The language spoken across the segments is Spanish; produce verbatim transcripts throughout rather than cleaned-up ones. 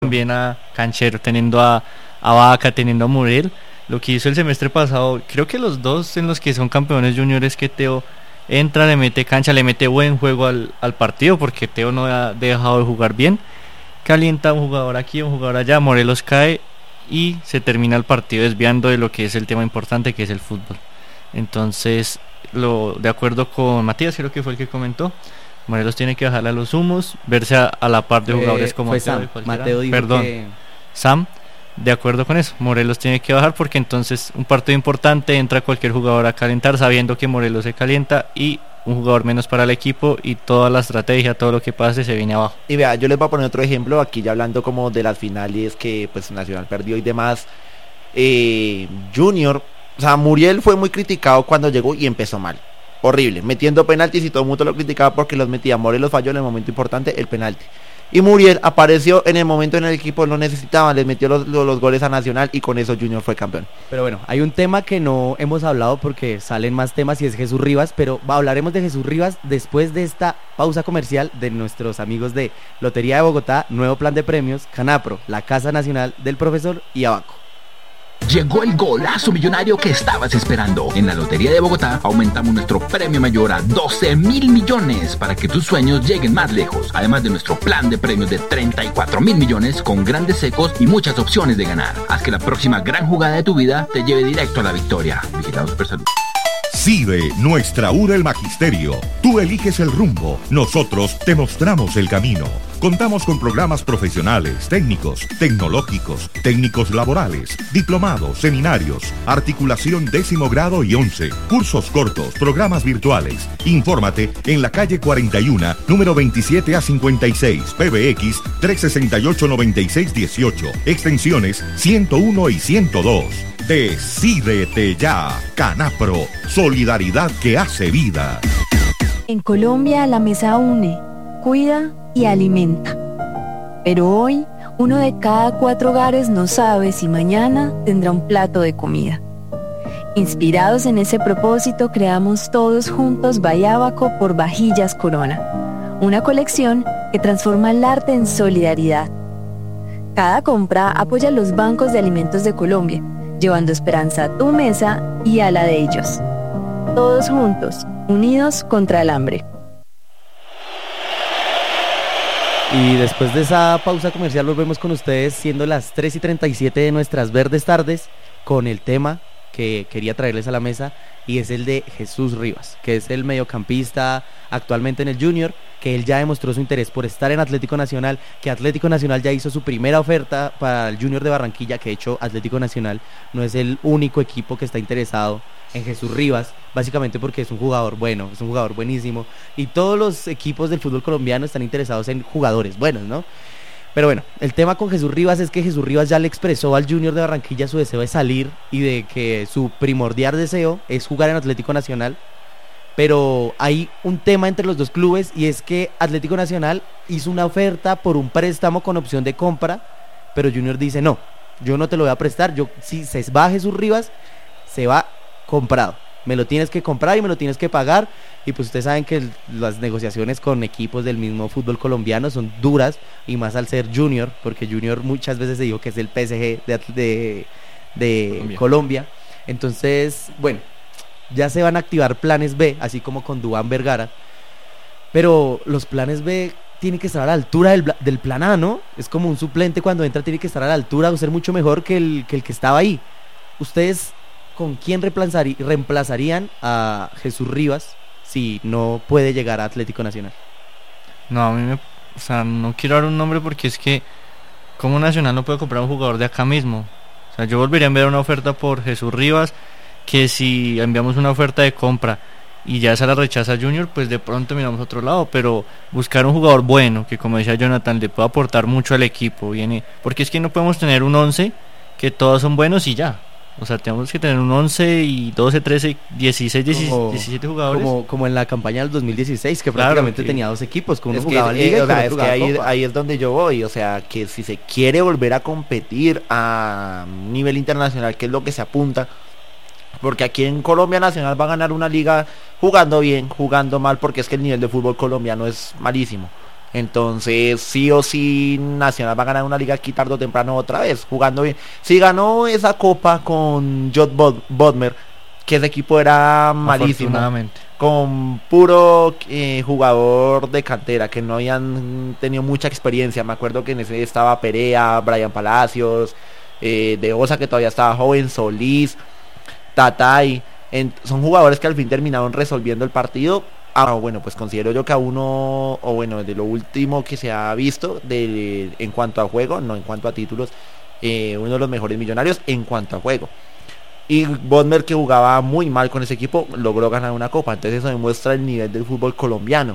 También a Canchero, teniendo a, a Vaca, teniendo a Muriel. Lo que hizo el semestre pasado, creo que los dos en los que son campeones juniores, que Teo entra, le mete cancha, le mete buen juego al, al partido, porque Teo no ha dejado de jugar bien. Calienta un jugador aquí, un jugador allá, Morelos cae y se termina el partido desviando de lo que es el tema importante, que es el fútbol. Entonces, lo de acuerdo con Matías, creo que fue el que comentó, Morelos tiene que bajarle a los humos, verse a, a la par de jugadores eh, como Sam, Mateo dijo Perdón, que... Sam, de acuerdo con eso, Morelos tiene que bajar, porque entonces un partido importante entra cualquier jugador a calentar sabiendo que Morelos se calienta y un jugador menos para el equipo y toda la estrategia, todo lo que pase se viene abajo. Y vea, yo les voy a poner otro ejemplo, aquí ya hablando como de las finales que pues Nacional perdió y demás. eh, Junior, o sea, Muriel fue muy criticado cuando llegó y empezó mal, horrible, metiendo penaltis y todo el mundo lo criticaba porque los metía. Morelos falló en el momento importante el penalti y Muriel apareció en el momento en el equipo lo necesitaban, les metió los, los, los goles a Nacional y con eso Junior fue campeón. Pero bueno, hay un tema que no hemos hablado porque salen más temas y es Jesús Rivas, pero hablaremos de Jesús Rivas después de esta pausa comercial de nuestros amigos de Lotería de Bogotá, nuevo plan de premios, Canapro, la Casa Nacional del Profesor y Abaco. Llegó el golazo millonario que estabas esperando. En la Lotería de Bogotá aumentamos nuestro premio mayor a doce mil millones para que tus sueños lleguen más lejos. Además de nuestro plan de premios de treinta y cuatro mil millones con grandes secos y muchas opciones de ganar. Haz que la próxima gran jugada de tu vida te lleve directo a la victoria. Vigilado Supersalud. CIDE, nuestra U del Magisterio. Tú eliges el rumbo, nosotros te mostramos el camino. Contamos con programas profesionales, técnicos, tecnológicos, técnicos laborales, diplomados, seminarios, articulación décimo grado y once, cursos cortos, programas virtuales. Infórmate en la calle cuarenta y uno, número veintisiete a cincuenta y seis, P B X trescientos sesenta y ocho, noventa y seis dieciocho, extensiones ciento uno y ciento dos. Decídete ya, Canapro, solidaridad que hace vida. En Colombia la mesa une, cuida y alimenta. Pero hoy, uno de cada cuatro hogares no sabe si mañana tendrá un plato de comida. Inspirados en ese propósito, creamos todos juntos Bayábaco por Vajillas Corona, una colección que transforma el arte en solidaridad. Cada compra apoya los bancos de alimentos de Colombia, llevando esperanza a tu mesa y a la de ellos. Todos juntos, unidos contra el hambre. Y después de esa pausa comercial volvemos con ustedes, siendo las tres y treinta y siete de nuestras verdes tardes, con el tema que quería traerles a la mesa, y es el de Jesús Rivas, que es el mediocampista actualmente en el Junior, que él ya demostró su interés por estar en Atlético Nacional, que Atlético Nacional ya hizo su primera oferta para el Junior de Barranquilla, que de hecho Atlético Nacional no es el único equipo que está interesado en Jesús Rivas, básicamente porque es un jugador bueno, es un jugador buenísimo, y todos los equipos del fútbol colombiano están interesados en jugadores buenos, ¿no? Pero bueno, el tema con Jesús Rivas es que Jesús Rivas ya le expresó al Junior de Barranquilla su deseo de salir y de que su primordial deseo es jugar en Atlético Nacional. Pero hay un tema entre los dos clubes, y es que Atlético Nacional hizo una oferta por un préstamo con opción de compra, pero Junior dice no, yo no te lo voy a prestar, yo si se va Jesús Rivas, se va comprado, me lo tienes que comprar y me lo tienes que pagar. Y pues ustedes saben que el, las negociaciones con equipos del mismo fútbol colombiano son duras, y más al ser Junior, porque Junior muchas veces se dijo que es el P S G de, de, de Colombia. Colombia. Entonces, bueno, ya se van a activar planes B, así como con Duván Vergara, pero los planes B tienen que estar a la altura del, del plan A, ¿no? Es como un suplente cuando entra, tiene que estar a la altura o ser mucho mejor que el que, el que estaba ahí. ¿Ustedes con quién reemplazarí, reemplazarían a Jesús Rivas si no puede llegar a Atlético Nacional? No, a mí me, o sea, no quiero dar un nombre porque es que como Nacional no puede comprar un jugador de acá mismo. O sea, yo volvería a enviar una oferta por Jesús Rivas, que si enviamos una oferta de compra y ya se la rechaza Junior, pues de pronto miramos a otro lado, pero buscar un jugador bueno, que como decía Jonathan, le pueda aportar mucho al equipo, viene, porque es que no podemos tener un once que todos son buenos y ya. O sea, tenemos que tener un once y doce, trece, dieciséis, diecisiete jugadores. Como, como en la campaña del dos mil dieciséis, que prácticamente claro, que tenía dos equipos, con uno jugaba que, Liga eh, y o sea, es que ahí, ahí es donde yo voy. O sea, que si se quiere volver a competir a nivel internacional, que es lo que se apunta, porque aquí en Colombia Nacional va a ganar una liga jugando bien, jugando mal, porque es que el nivel de fútbol colombiano es malísimo. Entonces sí o sí Nacional va a ganar una liga aquí tarde o temprano otra vez, jugando bien. Si ganó esa copa con Jot Bod- Bodmer, que ese equipo era malísimo, Afortunadamente. con puro eh, jugador de cantera, que no habían tenido mucha experiencia. Me acuerdo que en ese estaba Perea, Brian Palacios, eh, De Osa, que todavía estaba joven, Solís, Tatay. En, son jugadores que al fin terminaron resolviendo el partido. Ah, bueno, pues considero yo que a uno, o bueno, de lo último que se ha visto de, en cuanto a juego, no en cuanto a títulos, eh, uno de los mejores Millonarios en cuanto a juego. Y Bodmer, que jugaba muy mal con ese equipo, logró ganar una copa. Entonces eso demuestra el nivel del fútbol colombiano.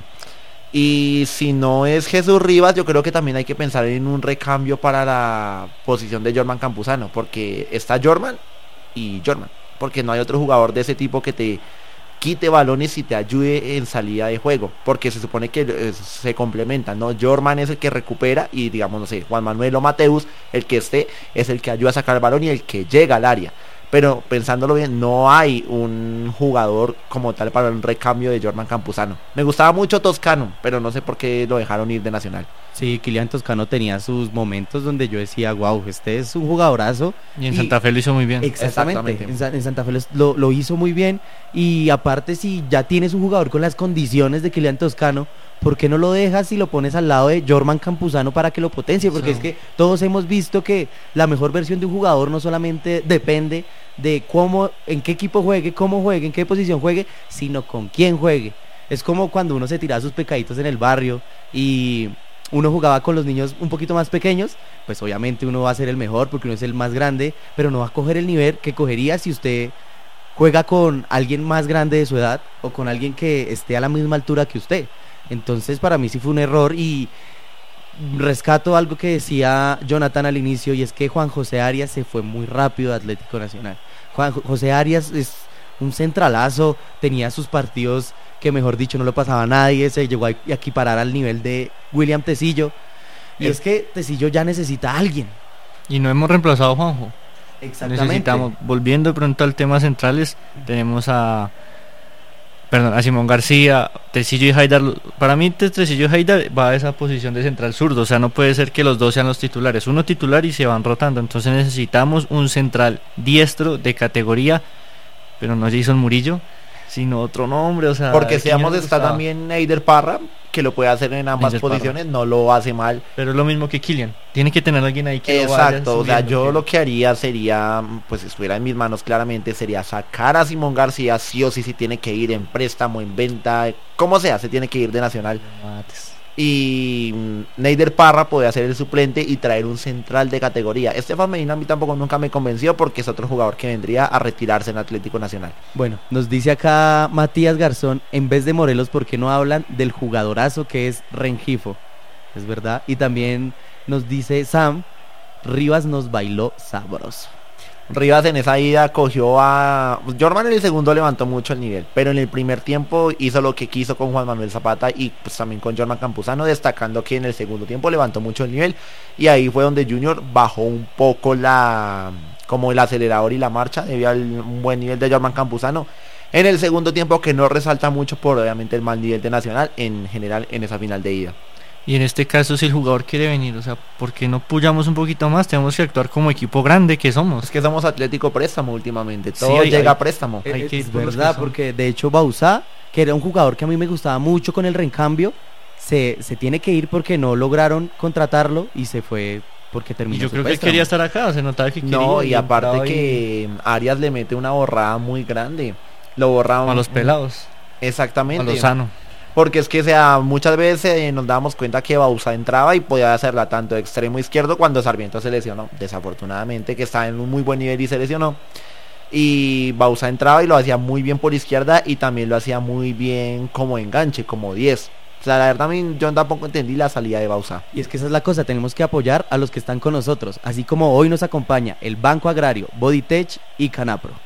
Y si no es Jesús Rivas, yo creo que también hay que pensar en un recambio para la posición de Jorman Campuzano, porque está Jorman y Jorman, porque no hay otro jugador de ese tipo que te quite balones y te ayude en salida de juego, porque se supone que eh, se complementan, ¿no? Jorman es el que recupera y, digamos, no sé, Juan Manuel o Mateus, el que esté, es el que ayuda a sacar el balón y el que llega al área. Pero pensándolo bien, no hay un jugador como tal para un recambio de Jorman Campuzano. Me gustaba mucho Toscano, pero no sé por qué lo dejaron ir de Nacional. Sí, Kylian Toscano tenía sus momentos donde yo decía, wow, este es un jugadorazo. Y en Santa Fe lo hizo muy bien. Exactamente, Exactamente. En, Sa- en Santa Fe lo, lo hizo muy bien. Y aparte, si ya tienes un jugador con las condiciones de Kylian Toscano, ¿por qué no lo dejas y lo pones al lado de Jorman Campuzano para que lo potencie? Porque Sí. es que todos hemos visto que la mejor versión de un jugador no solamente depende de cómo, en qué equipo juegue, cómo juegue, en qué posición juegue, sino con quién juegue. Es como cuando uno se tiraba sus pecaditos en el barrio y uno jugaba con los niños un poquito más pequeños, pues obviamente uno va a ser el mejor porque uno es el más grande, pero no va a coger el nivel que cogería si usted juega con alguien más grande de su edad o con alguien que esté a la misma altura que usted. Entonces para mí sí fue un error y rescato algo que decía Jonathan al inicio, y es que Juan José Arias se fue muy rápido de Atlético Nacional. Juan José Arias es un centralazo, tenía sus partidos que mejor dicho no lo pasaba a nadie, se llegó a equiparar al nivel de William Tecillo, y es, es que Tecillo ya necesita a alguien. Y no hemos reemplazado a Juanjo. Exactamente. Necesitamos, volviendo pronto al tema centrales, tenemos a perdón, a Simón García, Tecillo y Haidar. Para mí Tecillo y Haidar va a esa posición de central zurdo, o sea, no puede ser que los dos sean los titulares, uno titular y se van rotando. Entonces necesitamos un central diestro de categoría, pero no Jason Murillo, sino otro nombre, o sea, Porque ¿quién seamos me está gustaba? también Eider Parra, que lo puede hacer en ambas Eider Parra. posiciones, no lo hace mal. Pero es lo mismo que Kylian, tiene que tener alguien ahí que lo vaya Exacto, o sea, subiendo, yo que- lo que haría sería, pues si estuviera en mis manos claramente, sería sacar a Simón García, sí o sí, si tiene que ir en préstamo, en venta, como sea, se tiene que ir de Nacional. Mates. Y mm, Neider Parra puede hacer el suplente y traer un central de categoría. Estefan Medina a mí tampoco nunca me convenció porque es otro jugador que vendría a retirarse en Atlético Nacional. Bueno, nos dice acá Matías Garzón, en vez de Morelos, ¿por qué no hablan del jugadorazo que es Rengifo? Es verdad. Y también nos dice Sam, Rivas nos bailó sabroso. Rivas en esa ida cogió a... Jorman en el segundo levantó mucho el nivel, pero en el primer tiempo hizo lo que quiso con Juan Manuel Zapata y pues también con Jorman Campuzano, destacando que en el segundo tiempo levantó mucho el nivel y ahí fue donde Junior bajó un poco la... como el acelerador y la marcha debido al un buen nivel de Jorman Campuzano en el segundo tiempo, que no resalta mucho por obviamente el mal nivel de Nacional en general en esa final de ida. Y en este caso, si el jugador quiere venir, o sea, ¿por qué no puyamos un poquito más? Tenemos que actuar como equipo grande que somos. Es que somos Atlético Préstamo últimamente, Sí, todo hay- llega hay- a préstamo. Hay Es, que ir es por los verdad, que son. porque de hecho Bauzá, que era un jugador que a mí me gustaba mucho con el recambio, se, se tiene que ir porque no lograron contratarlo y se fue porque Y terminó yo su creo que él préstamo. quería estar acá, se notaba que quería. No, y aparte entraba que Arias le mete una borrada muy grande. Lo borra a los pelados, a Exactamente. los sanos. Porque es que, o sea, muchas veces eh, nos dábamos cuenta que Bauzá entraba y podía hacerla tanto de extremo izquierdo cuando Sarmiento se lesionó. Desafortunadamente, que estaba en un muy buen nivel y se lesionó. Y Bauzá entraba y lo hacía muy bien por izquierda y también lo hacía muy bien como enganche, como diez. O sea, la verdad, a mí, yo tampoco entendí la salida de Bauzá. Y es que esa es la cosa, tenemos que apoyar a los que están con nosotros, así como hoy nos acompaña el Banco Agrario, Bodytech y Canapro.